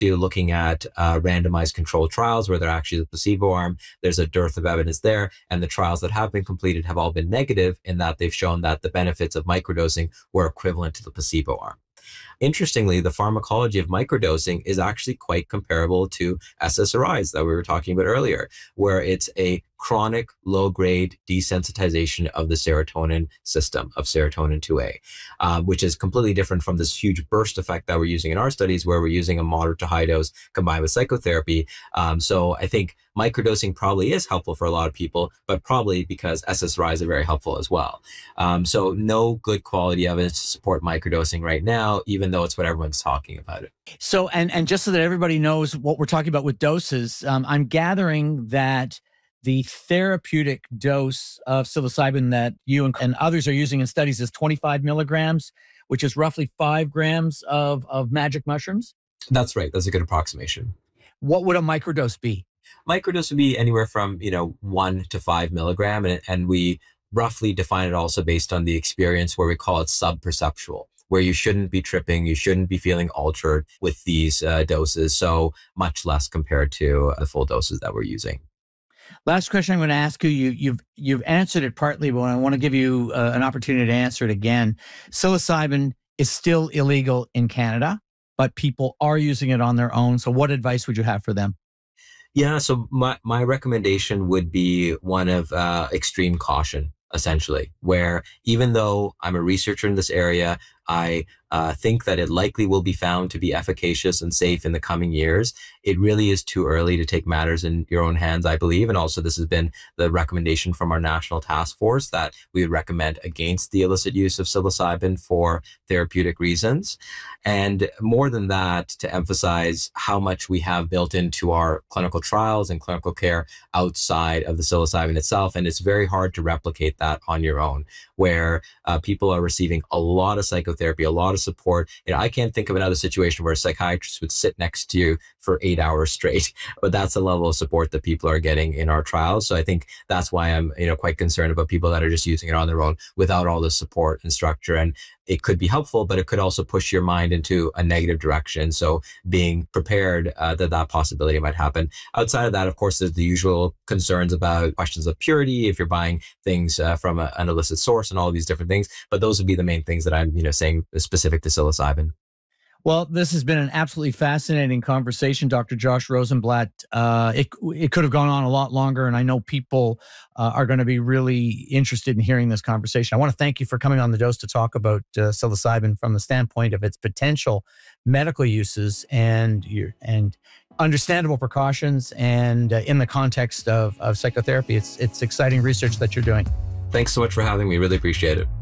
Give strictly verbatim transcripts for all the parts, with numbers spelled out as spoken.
to looking at uh, randomized controlled trials where they're actually the placebo arm. There's a dearth of evidence there. And the trials that have been completed have all been negative in that they've shown that the benefits of microdosing were equivalent to the placebo arm. Interestingly, the pharmacology of microdosing is actually quite comparable to S S R Is that we were talking about earlier, where it's a chronic low-grade desensitization of the serotonin system, of serotonin two A, uh, which is completely different from this huge burst effect that we're using in our studies, where we're using a moderate to high dose combined with psychotherapy. Um, so I think microdosing probably is helpful for a lot of people, but probably because S S R Is are very helpful as well. Um, so no good quality evidence to support microdosing right now, even though it's what everyone's talking about it. So, and, and just so that everybody knows what we're talking about with doses, um, I'm gathering that the therapeutic dose of psilocybin that you and, and others are using in studies is twenty-five milligrams, which is roughly five grams of, of magic mushrooms? That's right. That's a good approximation. What would a microdose be? Microdose would be anywhere from, you know, one to five milligram. And, and we roughly define it also based on the experience where we call it sub-perceptual, where you shouldn't be tripping, you shouldn't be feeling altered with these uh, doses. So much less compared to the full doses that we're using. Last question I'm going to ask you, you you've you've answered it partly, but I want to give you uh, an opportunity to answer it again. Psilocybin is still illegal in Canada, but people are using it on their own. So what advice would you have for them? Yeah, so my, my recommendation would be one of uh, extreme caution, essentially, where even though I'm a researcher in this area, I uh, think that it likely will be found to be efficacious and safe in the coming years. It really is too early to take matters in your own hands, I believe. And also this has been the recommendation from our national task force that we would recommend against the illicit use of psilocybin for therapeutic reasons. And more than that, to emphasize how much we have built into our clinical trials and clinical care outside of the psilocybin itself. And it's very hard to replicate that on your own, where uh, people are receiving a lot of psychotherapy, a lot of support. You know, I can't think of another situation where a psychiatrist would sit next to you for eight hours straight, but that's the level of support that people are getting in our trials. So I think that's why I'm, you know, quite concerned about people that are just using it on their own without all the support and structure. And it could be helpful, but it could also push your mind into a negative direction. So being prepared uh, that that possibility might happen. Outside of that, of course, there's the usual concerns about questions of purity, if you're buying things uh, from a, an illicit source and all of these different things. But those would be the main things that I'm, you know, saying specific to psilocybin. Well, this has been an absolutely fascinating conversation, Doctor Josh Rosenblatt. Uh, it it could have gone on a lot longer, and I know people uh, are going to be really interested in hearing this conversation. I want to thank you for coming on The Dose to talk about uh, psilocybin from the standpoint of its potential medical uses and your and understandable precautions, and uh, in the context of, of psychotherapy. It's it's exciting research that you're doing. Thanks so much for having me. Really appreciate it.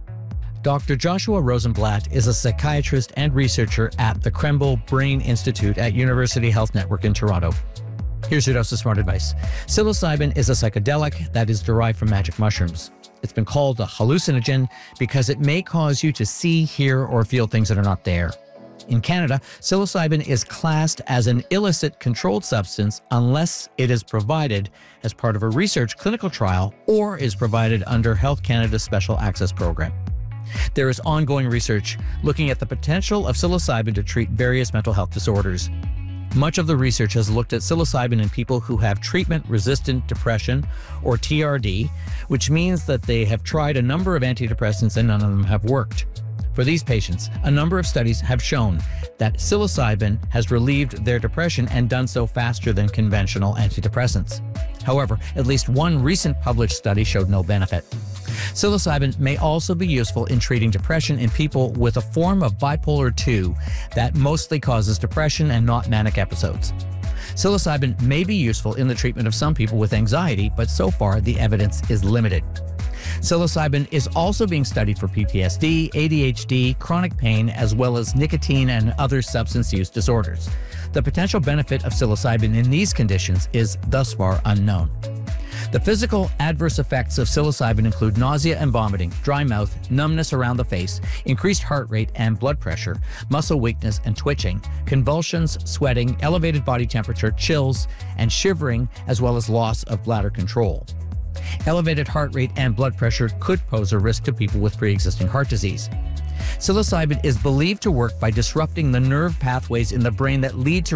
Doctor Joshua Rosenblatt is a psychiatrist and researcher at the Krembil Brain Institute at University Health Network in Toronto. Here's your dose of smart advice. Psilocybin is a psychedelic that is derived from magic mushrooms. It's been called a hallucinogen because it may cause you to see, hear, or feel things that are not there. In Canada, psilocybin is classed as an illicit controlled substance unless it is provided as part of a research clinical trial or is provided under Health Canada's Special Access Program. There is ongoing research looking at the potential of psilocybin to treat various mental health disorders. Much of the research has looked at psilocybin in people who have treatment-resistant depression, or T R D, which means that they have tried a number of antidepressants and none of them have worked. For these patients, a number of studies have shown that psilocybin has relieved their depression and done so faster than conventional antidepressants. However, at least one recent published study showed no benefit. Psilocybin may also be useful in treating depression in people with a form of bipolar two that mostly causes depression and not manic episodes. Psilocybin may be useful in the treatment of some people with anxiety, but so far the evidence is limited. Psilocybin is also being studied for P T S D, A D H D, chronic pain, as well as nicotine and other substance use disorders. The potential benefit of psilocybin in these conditions is thus far unknown. The physical adverse effects of psilocybin include nausea and vomiting, dry mouth, numbness around the face, increased heart rate and blood pressure, muscle weakness and twitching, convulsions, sweating, elevated body temperature, chills, and shivering, as well as loss of bladder control. Elevated heart rate and blood pressure could pose a risk to people with pre-existing heart disease. Psilocybin is believed to work by disrupting the nerve pathways in the brain that lead to